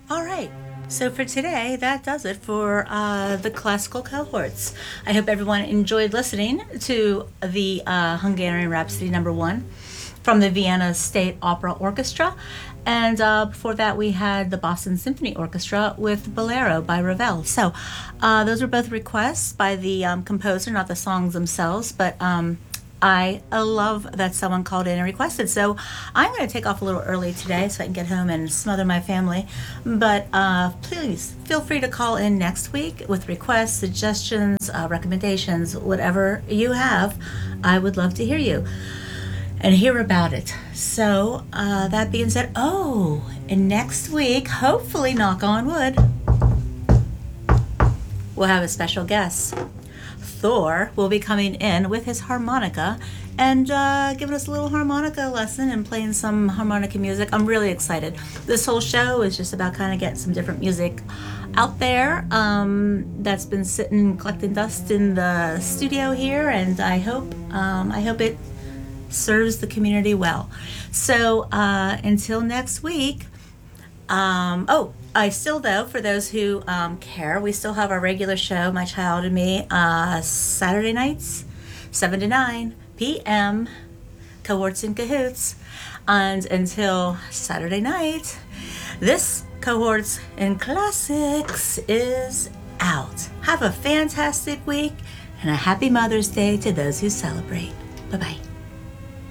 All right. So for today, that does it for the classical cohorts. I hope everyone enjoyed listening to the Hungarian Rhapsody #1 from the Vienna State Opera Orchestra. And before that, we had the Boston Symphony Orchestra with Bolero by Ravel. So those were both requests by the composer, not the songs themselves, but I love that someone called in and requested. So I'm going to take off a little early today so I can get home and smother my family. But please feel free to call in next week with requests, suggestions, recommendations, whatever you have. I would love to hear you and hear about it. So that being said, and next week, hopefully, knock on wood, we'll have a special guest. Thor will be coming in with his harmonica and giving us a little harmonica lesson and playing some harmonica music. I'm really excited. This whole show is just about kind of getting some different music out there that's been sitting collecting dust in the studio here, and I hope it serves the community well. So until next week. I still, though, for those who care, we still have our regular show, My Child and Me, Saturday nights, 7 to 9 p.m., Cohorts and Cahoots. And until Saturday night, this Cohorts and Classics is out. Have a fantastic week and a happy Mother's Day to those who celebrate. Bye-bye.